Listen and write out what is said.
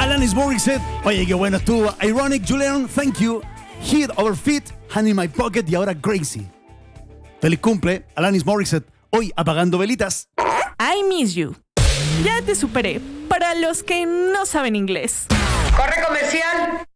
Alanis Morissette. Oye, qué bueno estuvo. Ironic, Julian, thank you. Head over feet, hand in my pocket y ahora Gracie. Feliz cumple, Alanis Morissette. Hoy apagando velitas. I miss you. Ya te superé. Para los que no saben inglés. ¡Corre comercial!